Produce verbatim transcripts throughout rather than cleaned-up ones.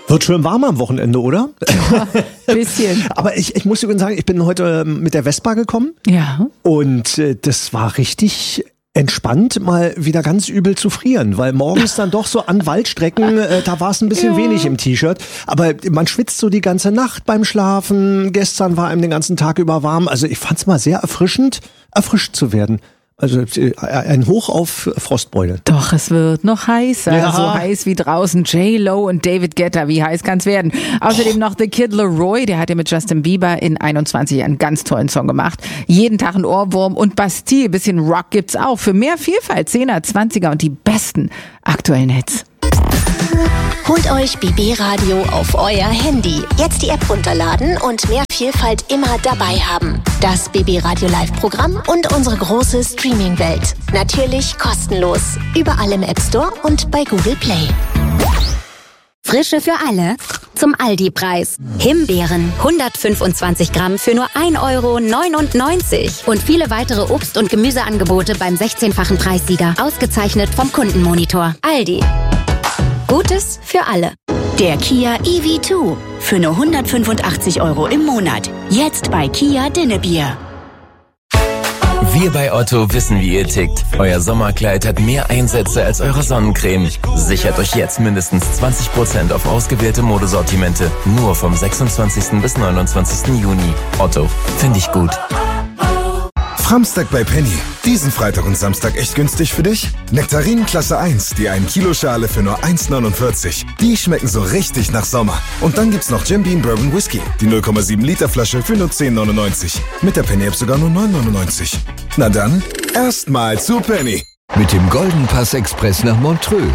Wird schön warm am Wochenende, oder? Ja, bisschen. Aber ich, ich muss übrigens sagen, ich bin heute mit der Vespa gekommen. Ja. Und äh, das war richtig entspannt, mal wieder ganz übel zu frieren, weil morgens dann doch so an Waldstrecken, äh, da war es ein bisschen ja. wenig im T-Shirt, aber man schwitzt so die ganze Nacht beim Schlafen, gestern war einem den ganzen Tag über warm, also ich fand es mal sehr erfrischend, erfrischt zu werden. Also ein Hoch auf Frostbeule. Doch, es wird noch heißer. Ja. So heiß wie draußen. J-Lo und David Guetta, wie heiß kann's werden? Außerdem oh. noch The Kid Laroi, der hat ja mit Justin Bieber in einundzwanzig einen ganz tollen Song gemacht. Jeden Tag ein Ohrwurm und Bastille, bisschen Rock gibt's auch. Für mehr Vielfalt, Zehner, Zwanziger und die besten aktuellen Hits. Holt euch B B Radio auf euer Handy. Jetzt die App runterladen und mehr Vielfalt immer dabei haben. Das B B Radio Live-Programm und unsere große Streaming-Welt. Natürlich kostenlos. Überall im App Store und bei Google Play. Frische für alle zum Aldi-Preis. Himbeeren hundertfünfundzwanzig Gramm für nur ein Euro neunundneunzig. Und viele weitere Obst- und Gemüseangebote beim sechzehnfachen Preissieger. Ausgezeichnet vom Kundenmonitor. Aldi. Gutes für alle. Der Kia E V zwei für nur hundertfünfundachtzig Euro im Monat. Jetzt bei Kia Dinnebier. Wir bei Otto wissen, wie ihr tickt. Euer Sommerkleid hat mehr Einsätze als eure Sonnencreme. Sichert euch jetzt mindestens zwanzig Prozent auf ausgewählte Modesortimente. Nur vom sechsundzwanzigsten bis neunundzwanzigsten Juni. Otto, finde ich gut. Framstag bei Penny. Diesen Freitag und Samstag echt günstig für dich? Nektarinen Klasse eins, die ein Kilo Schale für nur eins neunundvierzig. Die schmecken so richtig nach Sommer. Und dann gibt's noch Jim Beam Bourbon Whisky, die null Komma sieben Liter Flasche für nur zehn neunundneunzig. Mit der Penny App sogar nur neun neunundneunzig. Na dann, erstmal zu Penny. Mit dem Golden Pass Express nach Montreux.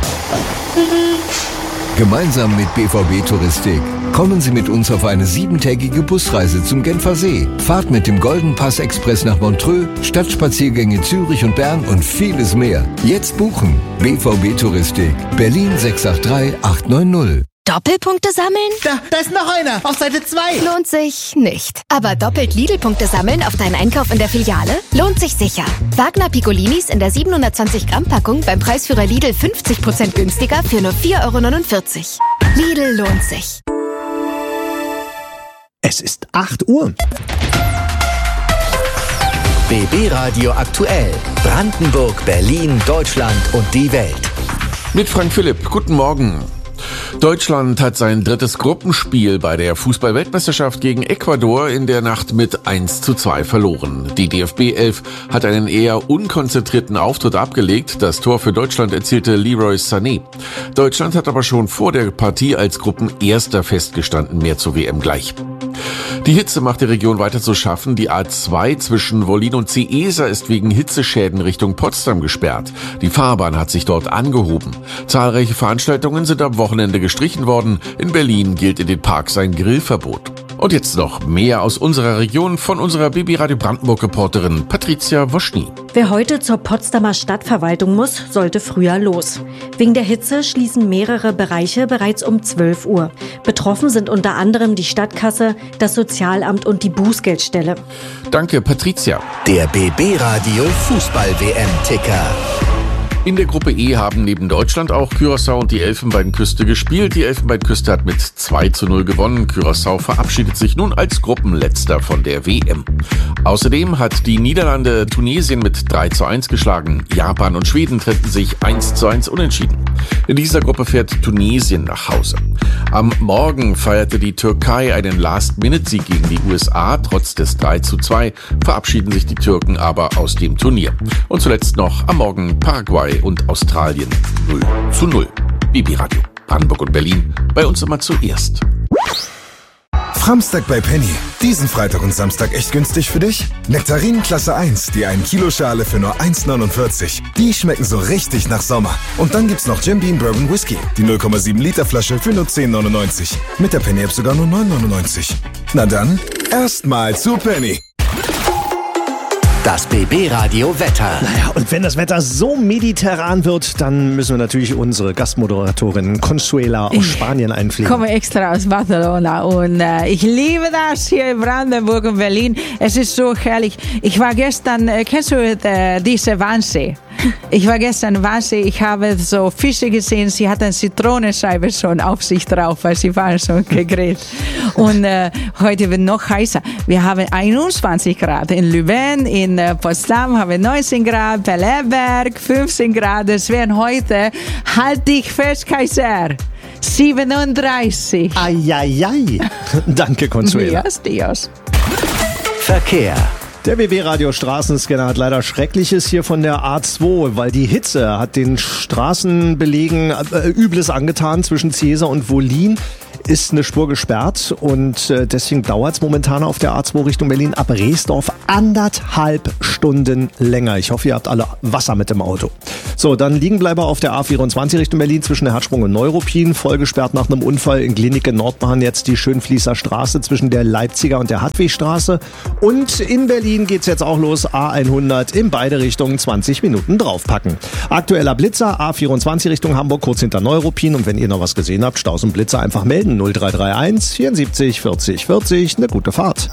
Gemeinsam mit B V B Touristik kommen Sie mit uns auf eine siebentägige Busreise zum Genfersee. Fahrt mit dem Golden Pass Express nach Montreux, Stadtspaziergänge Zürich und Bern und vieles mehr. Jetzt buchen. B V B Touristik. Berlin sechs acht drei acht neun null. Doppelpunkte sammeln? Da, da ist noch einer, auf Seite zwei. Lohnt sich nicht. Aber doppelt Lidl-Punkte sammeln auf deinen Einkauf in der Filiale? Lohnt sich sicher. Wagner Piccolinis in der siebenhundertzwanzig Gramm Packung beim Preisführer Lidl fünfzig Prozent günstiger für nur vier Euro neunundvierzig. Lidl lohnt sich. Es ist acht Uhr. B B Radio aktuell. Brandenburg, Berlin, Deutschland und die Welt. Mit Frank Philipp. Guten Morgen. Deutschland hat sein drittes Gruppenspiel bei der Fußball-Weltmeisterschaft gegen Ecuador in der Nacht mit eins zu zwei verloren. Die D F B elf hat einen eher unkonzentrierten Auftritt abgelegt. Das Tor für Deutschland erzielte Leroy Sané. Deutschland hat aber schon vor der Partie als Gruppenerster festgestanden, mehr zur W M gleich. Die Hitze macht die Region weiter zu schaffen. Die A zwei zwischen Wollin und Ciesa ist wegen Hitzeschäden Richtung Potsdam gesperrt. Die Fahrbahn hat sich dort angehoben. Zahlreiche Veranstaltungen sind am Wochenende gestrichen worden. In Berlin gilt in den Parks ein Grillverbot. Und jetzt noch mehr aus unserer Region von unserer B B Radio Brandenburg-Reporterin Patricia Woschny. Wer heute zur Potsdamer Stadtverwaltung muss, sollte früher los. Wegen der Hitze schließen mehrere Bereiche bereits um zwölf Uhr. Betroffen sind unter anderem die Stadtkasse, das Sozialamt und die Bußgeldstelle. Danke, Patricia. Der B B Radio Fußball-W M-Ticker. In der Gruppe E haben neben Deutschland auch Curaçao und die Elfenbeinküste gespielt. Die Elfenbeinküste hat mit zwei zu null gewonnen. Curaçao verabschiedet sich nun als Gruppenletzter von der W M. Außerdem hat die Niederlande Tunesien mit drei zu eins geschlagen. Japan und Schweden trennten sich eins zu eins unentschieden. In dieser Gruppe fährt Tunesien nach Hause. Am Morgen feierte die Türkei einen Last-Minute-Sieg gegen die U S A. Trotz des drei zu zwei verabschieden sich die Türken aber aus dem Turnier. Und zuletzt noch am Morgen Paraguay und Australien null zu null. B B Radio, Brandenburg und Berlin, bei uns immer zuerst. Framstag bei Penny. Diesen Freitag und Samstag echt günstig für dich? Nektarinen Klasse eins, die ein Kilo Schale für nur eins neunundvierzig. Die schmecken so richtig nach Sommer. Und dann gibt's noch Jim Beam Bourbon Whisky, die null Komma sieben Liter Flasche für nur zehn neunundneunzig. Mit der Penny App sogar nur neun neunundneunzig. Na dann, erstmal zu Penny. Das B B Radio Wetter. Naja, und wenn das Wetter so mediterran wird, dann müssen wir natürlich unsere Gastmoderatorin Consuela aus Spanien einfliegen. Ich komme extra aus Barcelona und äh, ich liebe das hier in Brandenburg und Berlin. Es ist so herrlich. Ich war gestern, äh, kennst du äh, diese Wannsee? Ich war gestern Wasser, ich habe so Fische gesehen, sie hatten Zitronenscheibe schon auf sich drauf, weil sie waren schon gegrillt. Und äh, heute wird noch heißer. Wir haben einundzwanzig Grad in Leuven, in äh, Potsdam haben wir neunzehn Grad, Belleberg fünfzehn Grad. Es werden heute, halt dich fest, Kaiser, siebenunddreißig. Eieiei. Danke, Consuela. Dios, Dios. Verkehr. Der B B-Radio Straßenscanner hat leider Schreckliches hier von der A zwei, weil die Hitze hat den Straßenbelegen äh, Übles angetan zwischen Ziesa und Wollin. Ist eine Spur gesperrt und äh, deswegen dauert es momentan auf der A zwei Richtung Berlin ab Reesdorf anderthalb Stunden länger. Ich hoffe, ihr habt alle Wasser mit dem Auto. So, dann Liegenbleiber auf der A vierundzwanzig Richtung Berlin zwischen der Herzsprung und Neuruppin. Voll gesperrt nach einem Unfall in Glienicke Nordbahn. Jetzt die Schönfließer Straße zwischen der Leipziger und der Hartwigstraße. Und in Berlin geht's jetzt auch los. A hundert in beide Richtungen zwanzig Minuten draufpacken. Aktueller Blitzer A vierundzwanzig Richtung Hamburg kurz hinter Neuruppin. Und wenn ihr noch was gesehen habt, Staus und Blitzer einfach melden. null drei drei eins vierundsiebzig vierzig vierzig. Eine gute Fahrt.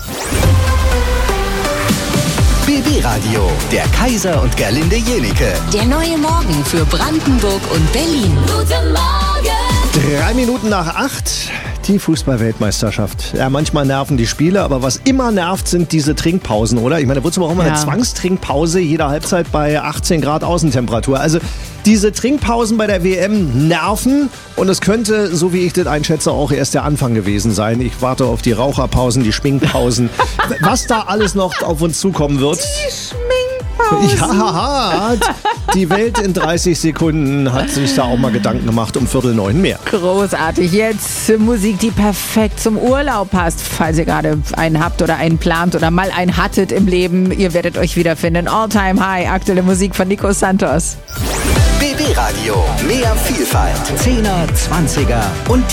B B-Radio, der Kaiser und Gerlinde Jenike. Der neue Morgen für Brandenburg und Berlin. Guten Morgen! Drei Minuten nach acht, die Fußball-Weltmeisterschaft. Ja, manchmal nerven die Spiele, aber was immer nervt, sind diese Trinkpausen, oder? Ich meine, wozu brauchen wir eine Ja. Zwangstrinkpause jeder Halbzeit bei achtzehn Grad Außentemperatur? Also diese Trinkpausen bei der W M nerven und es könnte, so wie ich das einschätze, auch erst der Anfang gewesen sein. Ich warte auf die Raucherpausen, die Schminkpausen, was da alles noch auf uns zukommen wird. Die Schminkpause. Ja, haha. Die Welt in dreißig Sekunden hat sich da auch mal Gedanken gemacht, um Viertel neun mehr. Großartig. Jetzt Musik, die perfekt zum Urlaub passt. Falls ihr gerade einen habt oder einen plant oder mal einen hattet im Leben, ihr werdet euch wiederfinden. All Time High, aktuelle Musik von Nico Santos. B B-Radio, mehr Vielfalt. Zehner, Zwanziger und